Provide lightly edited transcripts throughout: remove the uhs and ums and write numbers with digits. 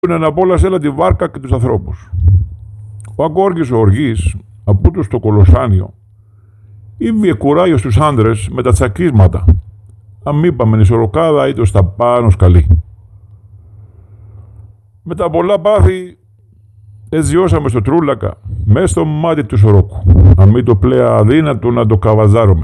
να απόλασε τη βάρκα και τους ανθρώπους. Ο Αγκώργης ο Οργής, από στο Κολοσσάνιο, ήβιε κουράγιο στους άντρες με τα τσακίσματα, αν είπαμε νησοροκάδα ή το στα πάνω σκαλί. Με τα πολλά πάθη εζιώσαμε στο Τρούλακα, μες στο μάτι του Σορόκου, αν μην το πλέα αδύνατο να το καβαζάρουμε.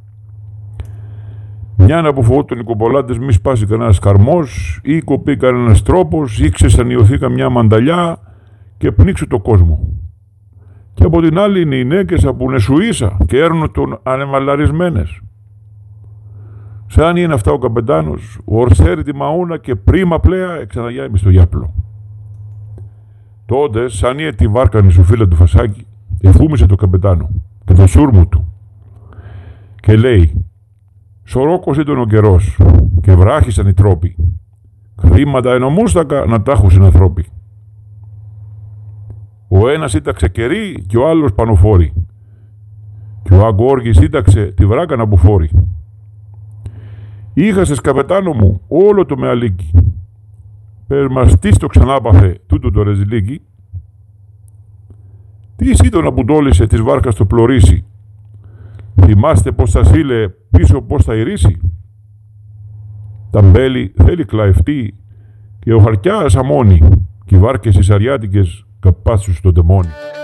Μια να αποφοβόταν οι κομπολάτες μη σπάσει κανένας καρμός ή κοπεί κανένας τρόπος ή ξεσανιωθεί καμιά μανταλιά και πνίξει το κόσμο. Και από την άλλη είναι οι νέκες από νεσουίσα και έρνουν τον ανεμαλαρισμένες. Σαν είναι αυτά ο καπετάνος, ο ορσέρι τη μαούνα και πρίμα πλέα εξαναγιάμει στο γιάπλο. Τότε, σαν είναι τη βάρκανη σου φίλα του Φασάκη, εφούμισε το καπετάνο και το σούρμου του και λέει: «Σορόκος ήταν ο καιρός και βράχησαν οι τρόποι. Χρήματα ενομούστακα να τα έχουν συνανθρώποι. Ο ένας ήταξε κερί και ο άλλος πανοφόρη και ο Αγκώργης ήταξε τη βράκα να μπουφόρει. Είχασες καπετάνο μου όλο το μεαλίκι. Πες μας τι στο ξανάπαθε τούτο το ρεζιλίκι. Τι σύντονα που τόλισε της βάρκας το πλωρίσι. Θυμάστε πως θα σήλε πίσω πως θα ηρίσει. Τα μπέλη θέλει κλαευτεί και ο χαρτιάς αμώνει και οι βάρκες οι σαριάτικες καπάτσους στο τεμόνι».